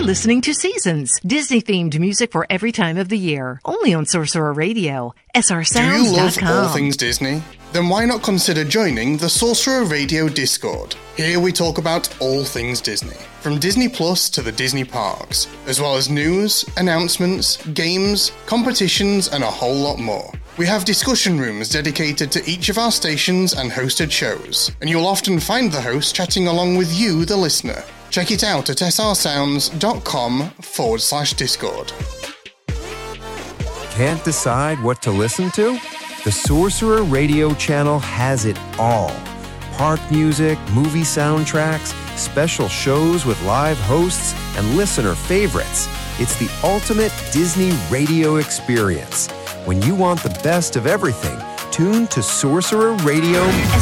listening to Seasons, Disney-themed music for every time of the year. Only on Sorcerer Radio, srsounds.com. Do you love all things Disney? Then why not consider joining the Sorcerer Radio Discord? Here we talk about all things Disney, from Disney Plus to the Disney parks, as well as news, announcements, games, competitions, and a whole lot more. We have discussion rooms dedicated to each of our stations and hosted shows, and you'll often find the host chatting along with you, the listener. Check it out at srsounds.com/Discord. Can't decide what to listen to? The Sorcerer Radio channel has it all. Park music, movie soundtracks, special shows with live hosts, and listener favorites. It's the ultimate Disney radio experience. When you want the best of everything, tune to Sorcerer Radio